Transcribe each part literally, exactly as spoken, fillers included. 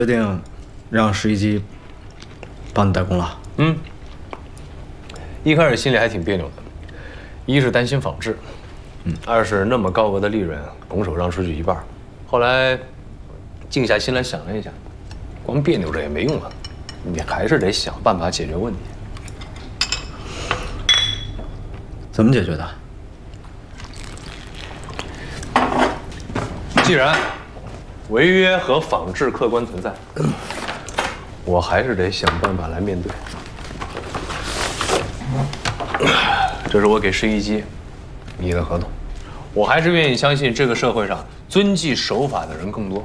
决定让石一基帮你代工了。 嗯，一开始心里还挺别扭的，一是担心仿制，嗯，二是那么高额的利润拱手让出去一半。后来静下心来想了一下，光别扭着也没用啊，你还是得想办法解决问题。 怎么解决的？ 既然违约和仿制客观存在，我还是得想办法来面对。这是我给施一基你的合同，我还是愿意相信这个社会上遵纪守法的人更多。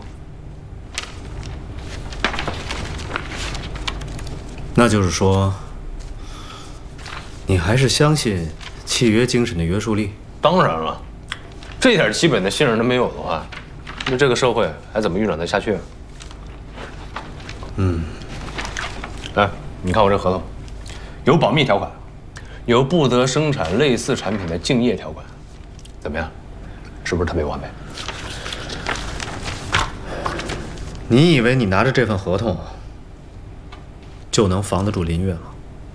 那就是说，你还是相信契约精神的约束力？ 当然了，这点基本的信任都没有的话，那这个社会还怎么运转得下去啊？ 嗯， 哎，你看我这合同，有保密条款，有不得生产类似产品的竞业条款，怎么样？是不是特别完美？ 你以为你拿着这份合同就能防得住林月吗？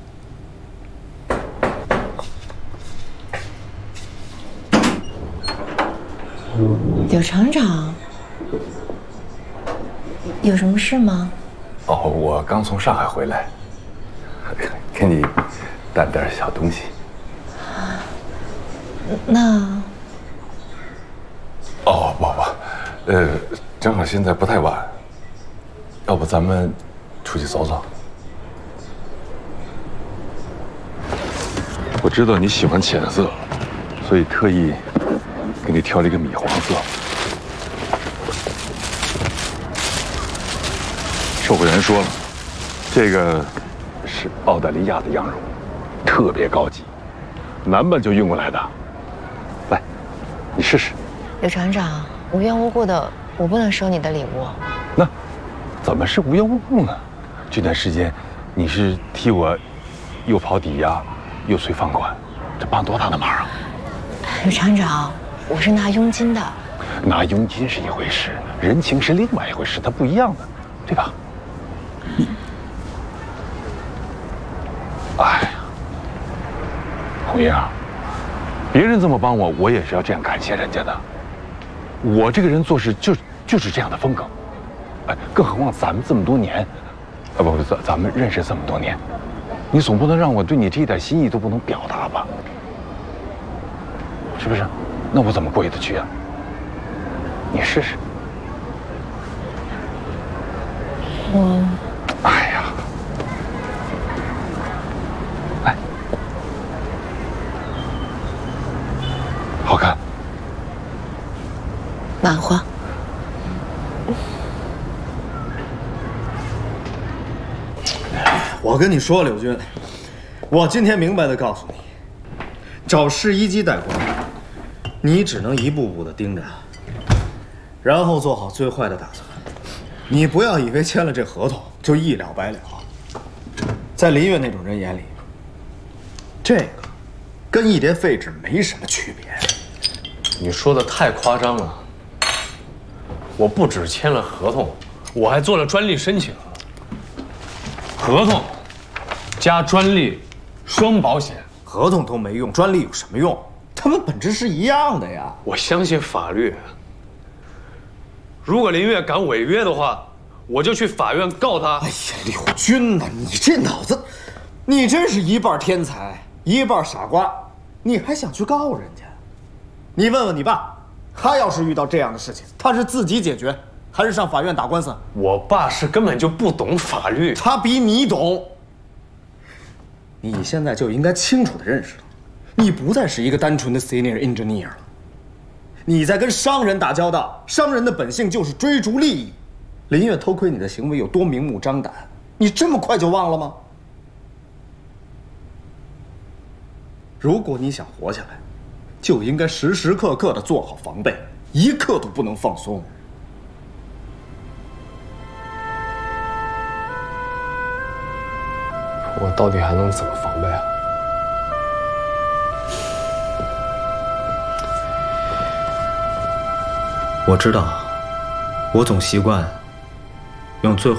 柳厂长，有什么事吗？ 哦，我刚从上海回来，给你带了点小东西。 那…… 哦，不不，呃，正好现在不太晚，要不咱们出去走走？我知道你喜欢浅色，所以特意给你挑了一个米黄色。售货员说了，这个是澳大利亚的羊绒，特别高级，南半球运过来的。来，你试试。 柳厂长，无缘无故的，我不能收你的礼物。 那怎么是无缘无故呢？这段时间你是替我又跑抵押又催放款，这帮多大的忙啊！ 柳厂长，我是拿佣金的。 拿佣金是一回事，人情是另外一回事，它不一样的，对吧？哎呀，红英啊，别人这么帮我，我也是要这样感谢人家的。我这个人做事就就是这样的风格，哎，更何况咱们这么多年，啊不不，咱咱们认识这么多年，你总不能让我对你这一点心意都不能表达吧？是不是？那我怎么过意得去啊？你试试。 我， 哎呀，来，好看， 暖和。 我跟你说，柳军，我今天明白的告诉你，找市一机代工，你只能一步步的盯着，然后做好最坏的打算。你不要以为签了这合同就一了百了，在林月那种人眼里，这个跟一叠废纸没什么区别。 你说的太夸张了，我不只签了合同，我还做了专利申请。合同加专利，双保险。 合同都没用，专利有什么用？它们本质是一样的呀。 我相信法律。如果林月敢违约的话，我就去法院告他。 哎呀，柳军呐，你这脑子，你真是一半天才，一半傻瓜，你还想去告人家？你问问你爸，他要是遇到这样的事情，他是自己解决，还是上法院打官司？ 我爸是根本就不懂法律， 他比你懂。你现在就应该清楚地认识到，你不再是一个单纯的 senior engineer 了，你在跟商人打交道，商人的本性就是追逐利益。林月偷窥你的行为有多明目张胆，你这么快就忘了吗？如果你想活下来，就应该时时刻刻地做好防备，一刻都不能放松。 我到底还能怎么防备啊？ 我知道，我总习惯用最